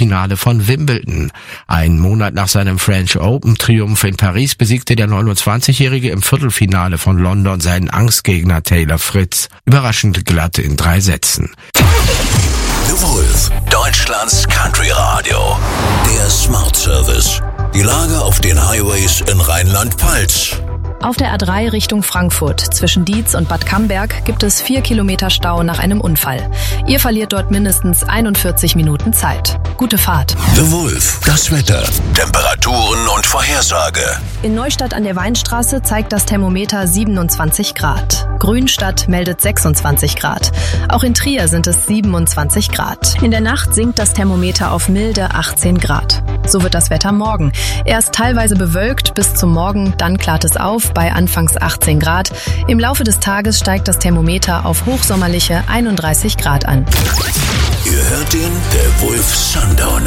Viertelfinale von Wimbledon. Einen Monat nach seinem French Open-Triumph in Paris besiegte der 29-Jährige im Viertelfinale von London seinen Angstgegner Taylor Fritz. Überraschend glatt in 3 Sätzen. The Wolf, Deutschlands Country Radio. Der Smart Service. Die Lage auf den Highways in Rheinland-Pfalz. Auf der A3 Richtung Frankfurt zwischen Dietz und Bad Camberg gibt es 4 Kilometer Stau nach einem Unfall. Ihr verliert dort mindestens 41 Minuten Zeit. Gute Fahrt. The Wolf, das Wetter, Temperaturen und Vorhersage. In Neustadt an der Weinstraße zeigt das Thermometer 27 Grad. Grünstadt meldet 26 Grad. Auch in Trier sind es 27 Grad. In der Nacht sinkt das Thermometer auf milde 18 Grad. So wird das Wetter morgen. Erst teilweise bewölkt bis zum Morgen, dann klart es auf bei anfangs 18 Grad. Im Laufe des Tages steigt das Thermometer auf hochsommerliche 31 Grad an. Ihr hört den The Wolf Sundown.